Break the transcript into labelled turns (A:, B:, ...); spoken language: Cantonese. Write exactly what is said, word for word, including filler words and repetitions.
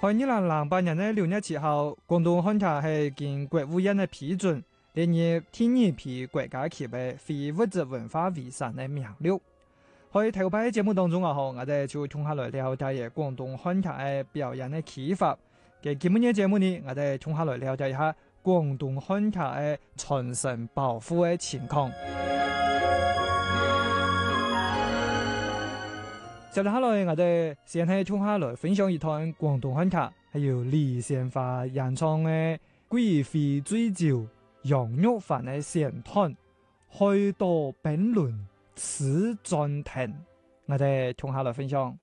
A: 喺二零零八年嘅六月七號，廣東漢卡係經國務院嘅批准，列入第二批國家級嘅非物質文化遺產嘅名錄。喺頭排節目當中啊，我哋就從下來了解嘅廣東漢卡嘅表演嘅啟發。嘅今日節目呢，我哋從下來了解一下廣東漢卡嘅傳承保護嘅情況。接落下來，我哋先係從下來分享一段廣東漢卡，係由李先發演唱嘅《貴妃醉酒楊玉環》嘅選段，開到本輪此暫停。我哋從下來分享。